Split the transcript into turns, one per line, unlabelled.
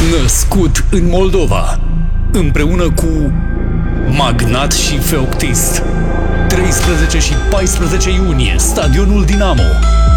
Născut în Moldova, împreună cu Magnat și Feoctist. 13 și 14 iunie, Stadionul Dinamo.